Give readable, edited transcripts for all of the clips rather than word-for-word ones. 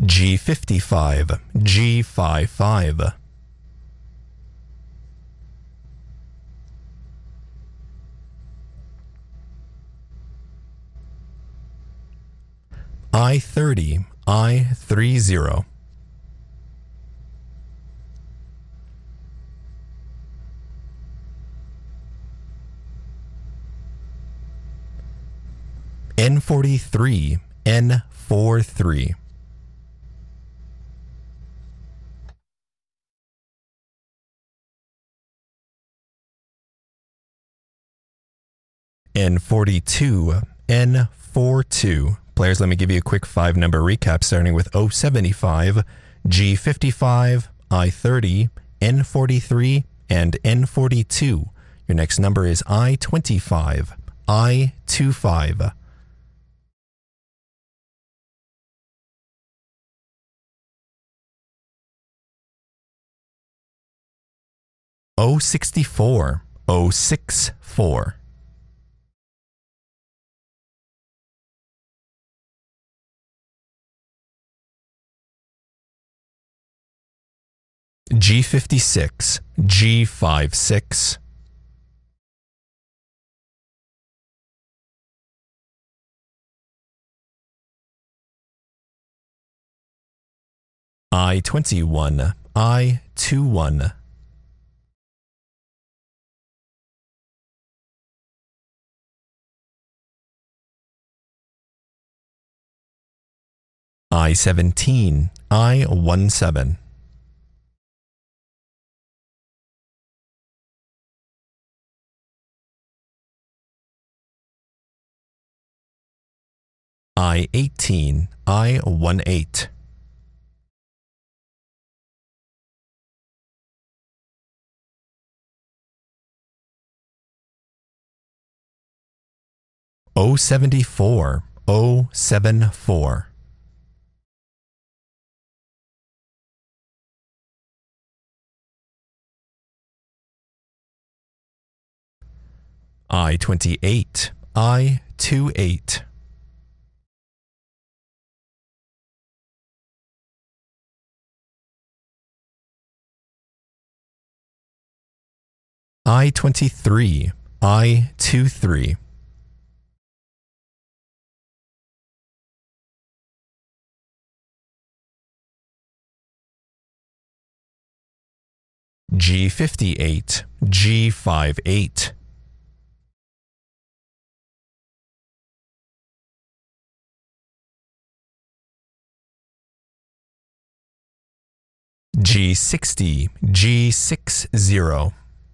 G55, G55. I30, I30. N43, N43. N42, N42. Players, let me give you a quick 5-number recap starting with 075, G55, I30, N43, and N42. Your next number is I25, I25. O64, O64. G56, G56. I21, I21. I17, I17. I18, I18. O74, O74. I28, I28. I23, I23. G58, G58. G60, G60.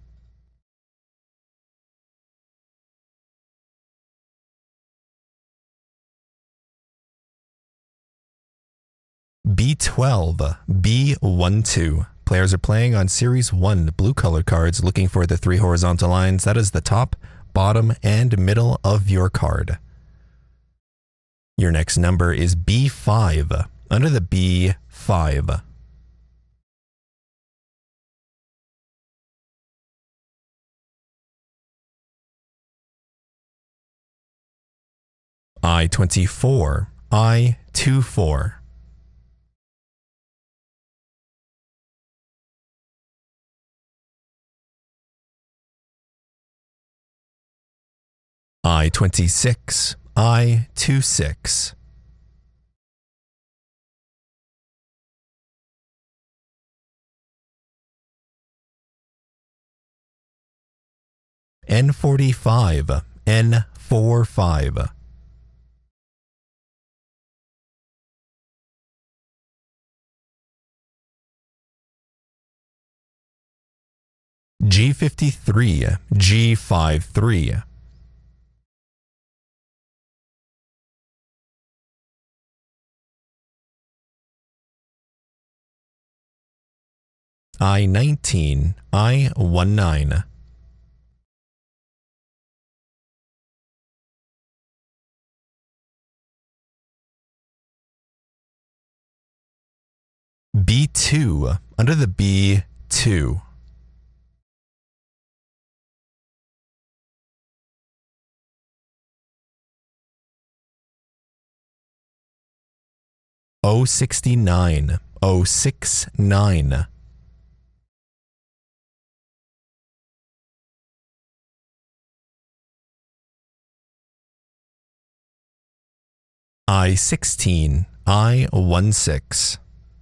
B12, B12. Players are playing on Series 1 blue colored cards looking for the 3 horizontal lines. That is the top, bottom, and middle of your card. Your next number is B5. Under the B5. I24, I24. I26, I26. N45, N45. G53, G53. I19, I19. B2, under the B2. 069 069. I-16 I-16.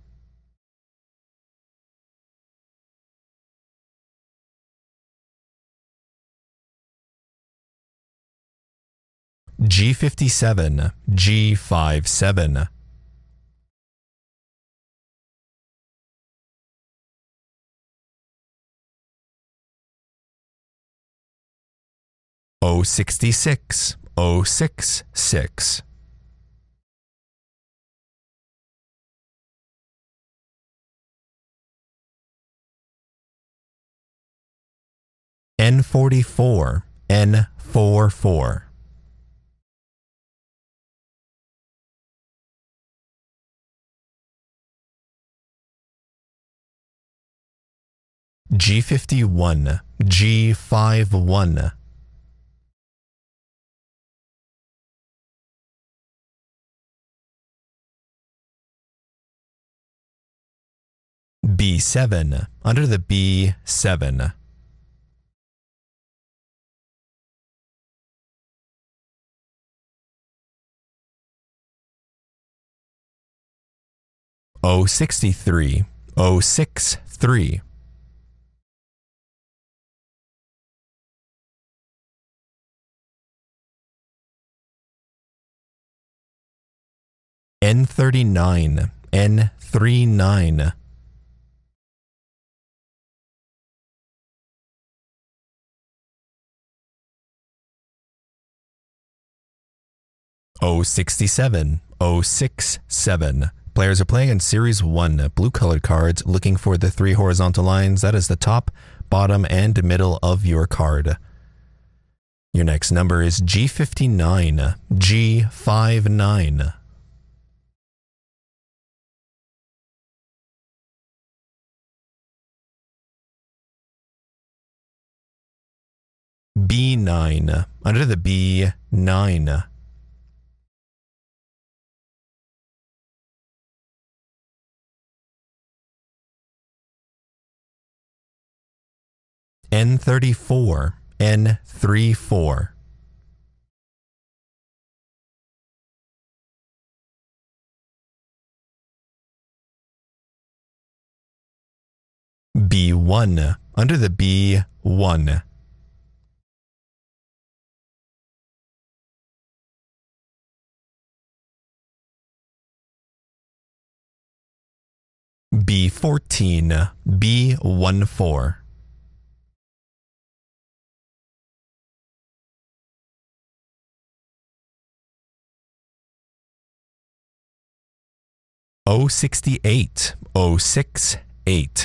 G57 G57. O66 066. N44 N44. G51 G51. B7 under the B7. O63 063. N39 N39. O67 067. Players are playing in Series 1, blue-colored cards, looking for the 3 horizontal lines. That is the top, bottom, and middle of your card. Your next number is G59 G59. B9 under the B9. N34 N34. B1 under the B1. B14 B14. O68 068.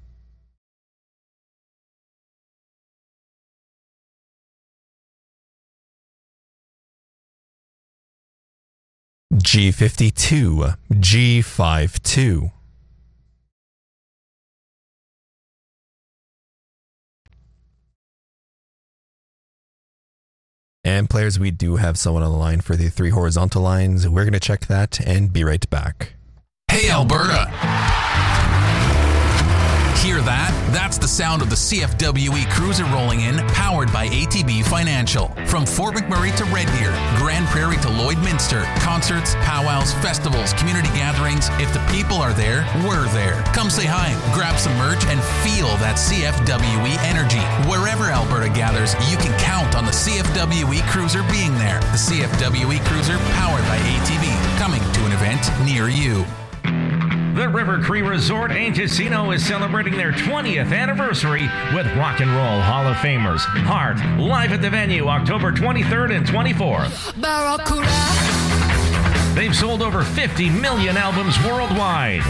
G52 G52. And players, we do have someone on the line for the 3 horizontal lines. We're going to check that and be right back. Hey, Alberta! Hear that? That's the sound of the CFWE Cruiser rolling in, powered by ATB Financial. From Fort McMurray to Red Deer, Grand Prairie to Lloydminster, concerts, powwows, festivals, community gatherings. If the people are there, we're there. Come say hi, grab some merch, and feel that CFWE energy. Wherever Alberta gathers, you can count on the CFWE Cruiser being there. The CFWE Cruiser, powered by ATB, coming to an event near you. The River Cree Resort and Casino is celebrating their 20th anniversary with Rock and Roll Hall of Famers Heart, live at the venue October 23rd and 24th. They've sold over 50 million albums worldwide.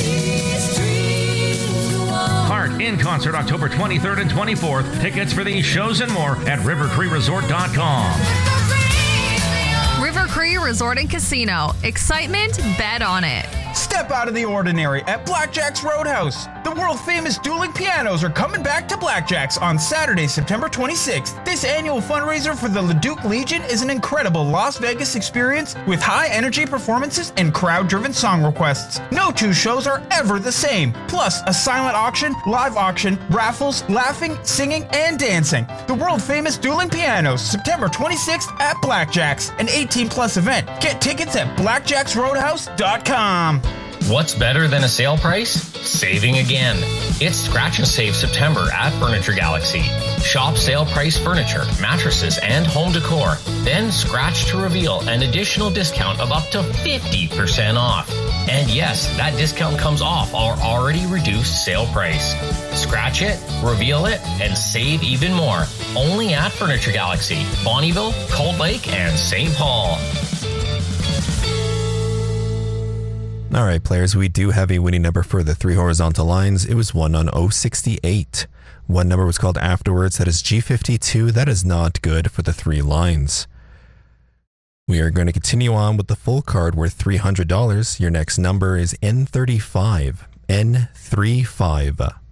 Heart in concert October 23rd and 24th. Tickets for these shows and more at rivercreeresort.com. River Cree Resort and Casino. Excitement, bet on it. Step out of the ordinary at Blackjack's Roadhouse. The world-famous dueling pianos are coming back to Blackjack's on Saturday, September 26th. This annual fundraiser for the Leduc Legion is an incredible Las Vegas experience with high-energy performances and crowd-driven song requests. No two shows are ever the same. Plus, a silent auction, live auction, raffles, laughing, singing, and dancing. The world-famous dueling pianos, September 26th at Blackjack's, an 18-plus event. Get tickets at blackjacksroadhouse.com. What's better than a sale price? Saving again. It's Scratch and Save September at Furniture Galaxy. Shop sale price furniture, mattresses, and home decor. Then scratch to reveal an additional discount of up to 50% off. And yes, that discount comes off our already reduced sale price. Scratch it, reveal it, and save even more. Only at Furniture Galaxy, Bonnieville, Cold Lake, and St. Paul. All right, players, we do have a winning number for the three horizontal lines. It was one on 068. One number was called afterwards. That is G52. That is not good for the three lines. We are going to continue on with the full card worth $300. Your next number is N35. N35.